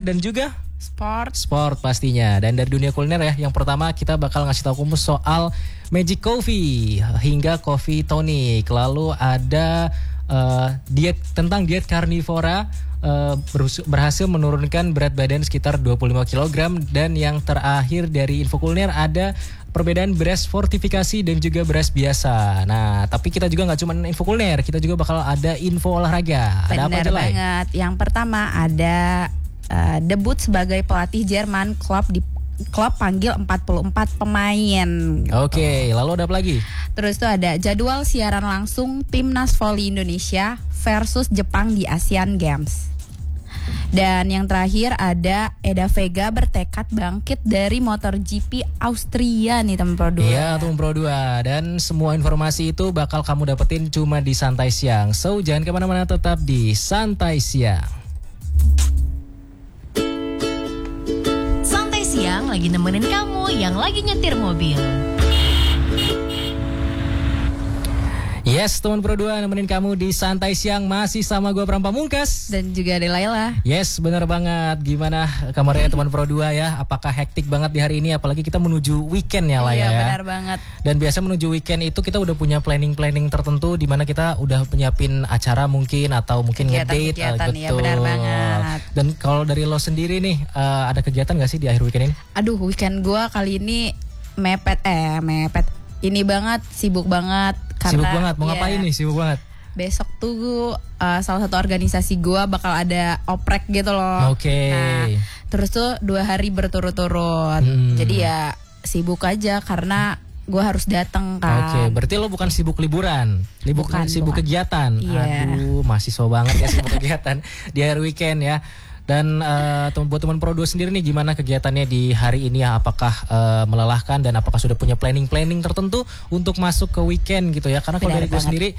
dan juga Sport pastinya. Dan dari dunia kuliner ya, yang pertama kita bakal ngasih tahu kumus soal Magic Coffee hingga Coffee Tonic. Lalu ada diet karnivora, berhasil menurunkan berat badan sekitar 25 kg. Dan yang terakhir dari info kuliner ada perbedaan beras fortifikasi dan juga beras biasa. Nah, tapi kita juga nggak cuma info kuliner, kita juga bakal ada info olahraga. Ada apa aja, Lai? Banget. Yang pertama ada debut sebagai pelatih Jerman, Klopp panggil 44 pemain. Oke, lalu ada apa lagi? Terus tuh ada jadwal siaran langsung Timnas Voli Indonesia versus Jepang di Asian Games. Dan yang terakhir ada Eda Vega bertekad bangkit dari MotoGP Austria nih teman Pro 2. Iya teman Pro 2. Dan semua informasi itu bakal kamu dapetin cuma di Santai Siang. So jangan kemana-mana, tetap di Santai Siang. Santai Siang lagi nemenin kamu yang lagi nyetir mobil. Yes, teman Pro 2 nemenin kamu di Santai Siang, masih sama gue Pram Pamungkas. Dan juga ada Laila. Yes, bener banget. Gimana kabarnya teman Pro 2 ya? Apakah hektik banget di hari ini? Apalagi kita menuju weekend ya, Laila. Iya, ya? benar banget. Dan biasa menuju weekend itu kita udah punya planning tertentu, di mana kita udah penyiapin acara mungkin, atau mungkin ngedate. Kegiatan, ya benar banget. Dan kalau dari lo sendiri nih, ada kegiatan gak sih di akhir weekend ini? Aduh, weekend gue kali ini mepet. Ini banget, sibuk banget. Karena, sibuk banget, mau ngapain nih sibuk banget? Besok tuh salah satu organisasi gue bakal ada oprek gitu loh. Oke. Nah, terus tuh 2 hari berturut-turut. Jadi ya sibuk aja karena gue harus datang kan. Oke, berarti lo bukan sibuk liburan, sibuk kegiatan. Iya. Aduh, mahasiswa banget ya sibuk kegiatan di hari weekend ya. Dan buat teman Pro 2 sendiri nih, gimana kegiatannya di hari ini ya? Apakah melelahkan dan apakah sudah punya planning tertentu untuk masuk ke weekend gitu ya? Karena kalau dari gue sendiri,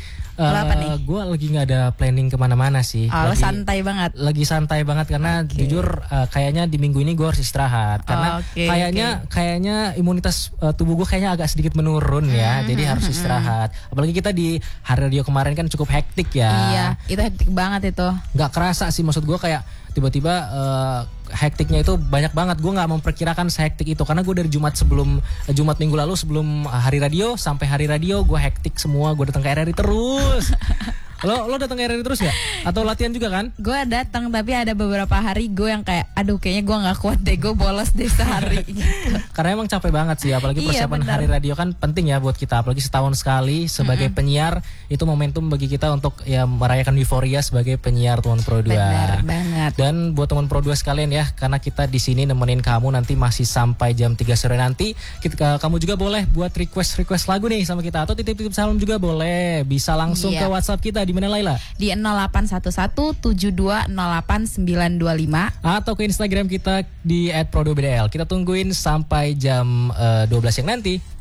gue lagi nggak ada planning kemana-mana sih. Santai banget. Lagi santai banget karena jujur kayaknya di minggu ini gue harus istirahat karena kayaknya imunitas tubuh gue kayaknya agak sedikit menurun ya. Jadi harus istirahat. Apalagi kita di hari radio kemarin kan cukup hektik ya. Iya, itu hektik banget itu. Nggak kerasa sih, maksud gue kayak tiba-tiba hektiknya itu banyak banget. Gue nggak memperkirakan sehektik itu karena gue dari Jumat minggu lalu sebelum hari radio sampai hari radio gue hektik semua. Gue datang ke RRI terus. Lo datang ke RRI terus nggak? Atau latihan juga kan? Gue datang, tapi ada beberapa hari gue yang kayak aduh kayaknya gue nggak kuat deh, gue bolos deh sehari gitu. Karena emang capek banget sih, apalagi persiapan hari radio kan penting ya buat kita, apalagi setahun sekali sebagai penyiar, itu momentum bagi kita untuk ya merayakan euforia sebagai penyiar teman Pro 2. Benar banget. Dan buat teman Pro 2 sekalian ya, karena kita di sini nemenin kamu nanti masih sampai jam 3 sore nanti. Kamu juga boleh buat request lagu nih sama kita, atau titip-titip salam juga boleh. Bisa langsung ke WhatsApp kita di mana, Laila? Di 0811-7208-925 atau ke Instagram kita di @pro2bdl. Kita tungguin sampai jam 12 siang nanti.